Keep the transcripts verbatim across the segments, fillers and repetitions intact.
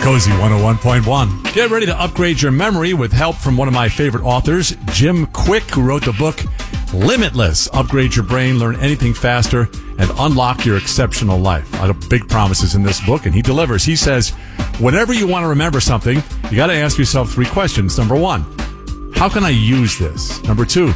Cozy one oh one point one. Get ready to upgrade your memory with help from one of my favorite authors, Jim Kwik, who wrote the book Limitless. Upgrade your brain, learn anything faster, and unlock your exceptional life. A lot of big promises in this book, and he delivers. He says, whenever you want to remember something, you got to ask yourself three questions. Number one, how can I use this? Number two,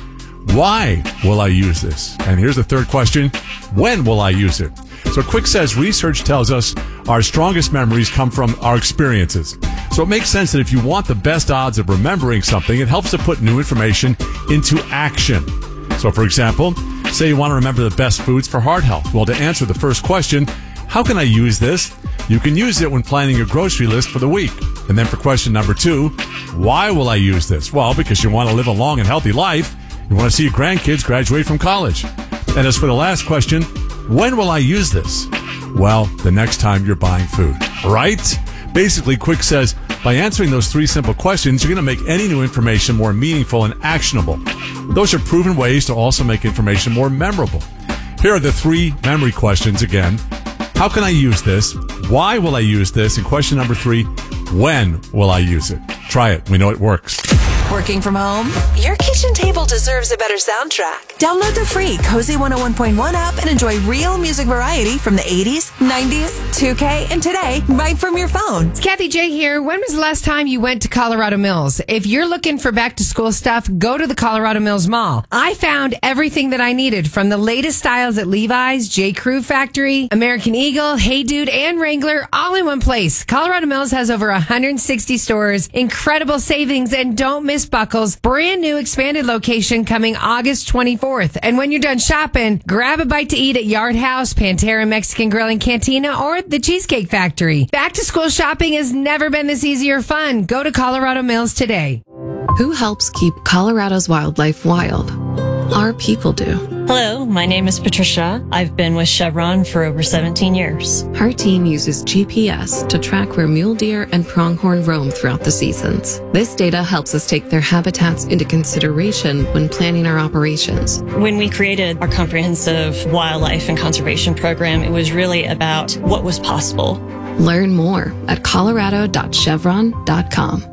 why will I use this? And here's the third question, when will I use it? So Kwik says research tells us our strongest memories come from our experiences. So it makes sense that if you want the best odds of remembering something, it helps to put new information into action. So for example, say you want to remember the best foods for heart health. Well, to answer the first question, how can I use this? You can use it when planning your grocery list for the week. And then for question number two, why will I use this? Well, because you want to live a long and healthy life. You want to see your grandkids graduate from college. And as for the last question, when will I use this? Well, the next time you're buying food, right? Basically, Kwik says, by answering those three simple questions, you're going to make any new information more meaningful and actionable. Those are proven ways to also make information more memorable. Here are the three memory questions again. How can I use this? Why will I use this? And question number three, when will I use it? Try it. We know it works. Working from home? Your kitchen table deserves a better soundtrack. Download the free Cozy one oh one point one app and enjoy real music variety from the eighties, nineties, two K, and today right from your phone. It's Kathy J here. When was the last time you went to Colorado Mills? If you're looking for back to school stuff, go to the Colorado Mills Mall. I found everything that I needed from the latest styles at Levi's, J. Crew Factory, American Eagle, Hey Dude, and Wrangler all in one place. Colorado Mills has over one hundred sixty stores, incredible savings, and don't miss Buckles' brand new expanded location coming August twenty-fourth. And when you're done shopping, grab a bite to eat at Yard House, Pantera Mexican Grill and Cantina, or the Cheesecake Factory. Back to school shopping has never been this easy or fun. Go to Colorado Mills today. Who helps keep Colorado's wildlife wild? Our people do. Hello, my name is Patricia. I've been with Chevron for over seventeen years. Her team uses G P S to track where mule deer and pronghorn roam throughout the seasons. This data helps us take their habitats into consideration when planning our operations. When we created our comprehensive wildlife and conservation program, it was really about what was possible. Learn more at colorado dot chevron dot com.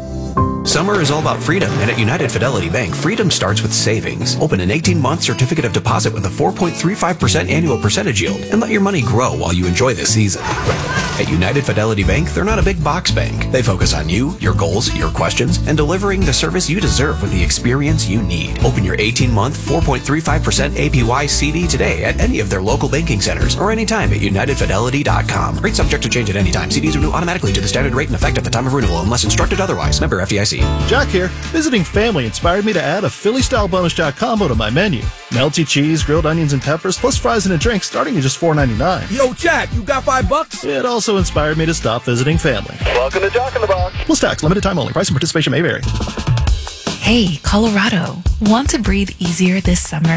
Summer is all about freedom, and at United Fidelity Bank, freedom starts with savings. Open an eighteen-month certificate of deposit with a four point three five percent annual percentage yield and let your money grow while you enjoy this season. At United Fidelity Bank, they're not a big box bank. They focus on you, your goals, your questions, and delivering the service you deserve with the experience you need. Open your eighteen-month, four point three five percent A P Y C D today at any of their local banking centers or anytime at united fidelity dot com. Rate subject to change at any time. C Ds renew automatically to the standard rate in effect at the time of renewal unless instructed otherwise. Member F D I C. Jack here. Visiting family inspired me to add a Philly-style bonus jack combo to my menu. Melty cheese, grilled onions and peppers, plus fries and a drink starting at just four ninety-nine. Yo, Jack, you got five bucks? It also inspired me to stop visiting family. Welcome to Jack in the Box. Plus tax, limited time only. Price and participation may vary. Hey, Colorado. Want to breathe easier this summer?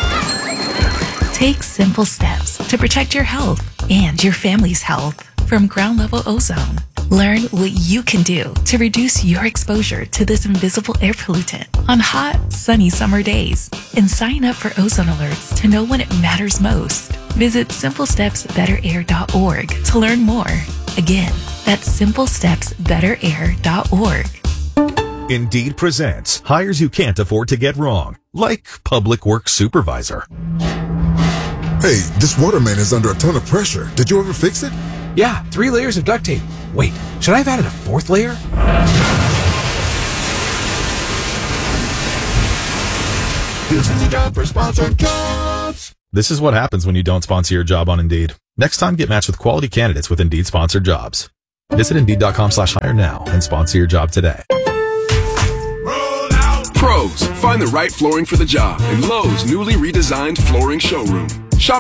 Take simple steps to protect your health and your family's health from Ground Level Ozone. Learn what you can do to reduce your exposure to this invisible air pollutant on hot, sunny summer days. And sign up for ozone alerts to know when it matters most. Visit simple steps better air dot org to learn more. Again, that's simple steps better air dot org. Indeed presents hires you can't afford to get wrong, like public works supervisor. Hey, this water main is under a ton of pressure. Did you ever fix it? Yeah, three layers of duct tape. Wait, should I have added a fourth layer? This is a job for sponsored jobs. This is what happens when you don't sponsor your job on Indeed. Next time, get matched with quality candidates with Indeed sponsored jobs. Visit Indeed.com slash hire now and sponsor your job today. Pros, find the right flooring for the job in Lowe's newly redesigned flooring showroom.